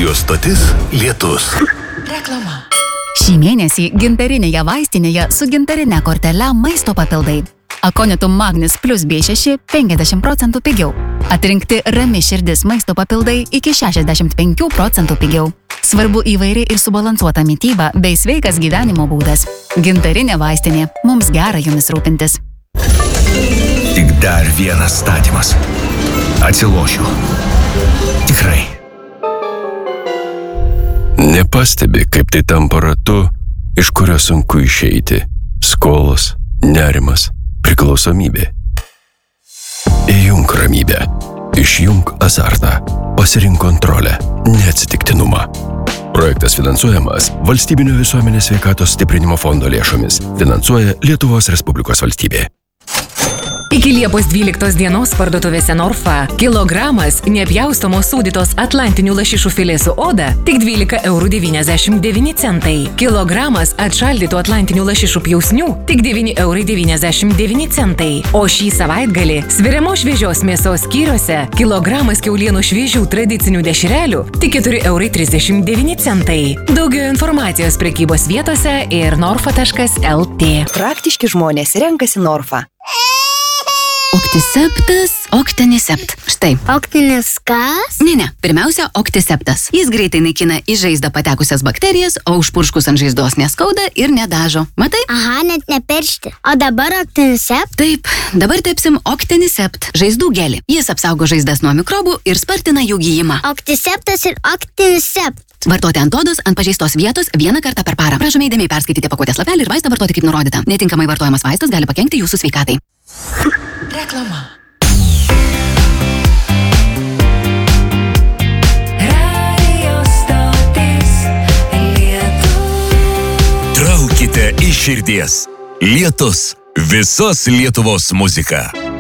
Radio stotis Lietus. Reklama. Šį mėnesį gintarinėje vaistinėje su gintarinė kortele maisto papildai. Akonitum Magnis plus B6 50% pigiau. Atrinkti Rami širdis maisto papildai iki 65% pigiau. Svarbu įvairi ir subalansuota mityba bei sveikas gyvenimo būdas. Gintarinė vaistinė. Mums gera jumis rūpintis. Tik dar vienas statymas. Atsilošiu. Tikrai. Nepastebi, kaip tai tampa ratu, iš kurio sunku išeiti. Skolos, nerimas, priklausomybė. Įjunk ramybę. Išjunk azartą. Pasirink kontrolę, neatsitiktinumą. Projektas finansuojamas Valstybinio visuomenės sveikatos stiprinimo fondo lėšomis. Finansuoja Lietuvos Respublikos valstybė. Iki Liepos 12 dienos parduotuvėse Norfa kilogramas nepjaustomos sūdytos atlantinių lašišų filė su oda tik 12,99 €. Kilogramas atšaldytų atlantinių lašišų pjausnių tik 9,99 €. O šį savaitgalį sveriamos šviežios mėsos skyriuose kilogramas kiaulienų šviežių tradicinių dešrelių tik 4,39 €. Daugiau informacijos prekybos vietose ir norfa.lt. Praktiški žmonės renkasi Norfa. Oktiseptas, Octinisept. Štai. Oktinis kas? Ne, pirmiausia, Oktiseptas. Jis greitai naikina į žaizdą patekusias bakterijas, o užpurškus ant žaizdos neskauda ir nedažo. Matai? Aha, net nepiršti. O dabar Octinisept? Taip, dabar tepsim Octinisept, žaizdų gelį. Jis apsaugo žaizdas nuo mikrobų ir spartina jų gijimą. Octiseptas ir Octinisept. Vartoti ant odos, ant pažeistos vietos vieną kartą per parą. Prašome įdėmiai perskaityti pakuotės lapelį ir vaistą vartoti kaip nurodyta. Netinkamai vartojamas vaistas gali pakenkti jūsų sveikatai. Reklama. Traukite iš širdies. Lietus. Visos Lietuvos muzika.